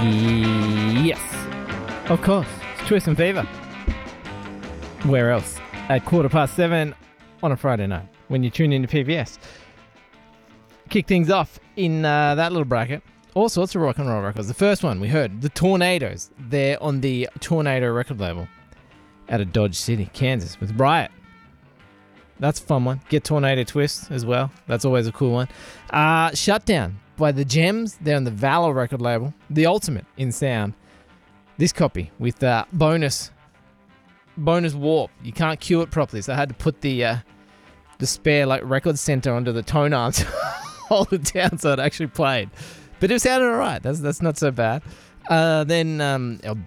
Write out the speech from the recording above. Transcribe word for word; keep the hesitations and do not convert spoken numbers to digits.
Yes. Of course. It's Twist and Fever. Where else? At quarter past seven on a Friday night when you tune into P B S. Kick things off in uh, that little bracket. All sorts of rock and roll records. The first one we heard, the Tornadoes. They're on the Tornado record label out of Dodge City, Kansas, with Riot. That's a fun one. Get Tornado Twist as well. That's always a cool one. Uh, Shutdown by the Gems. They're on the Valor record label. The ultimate in sound. This copy with uh, bonus bonus warp. You can't cue it properly, so I had to put the uh, the spare like record center onto the tone arm to hold it down so it actually played. But it sounded alright. That's that's not so bad. Uh, then um,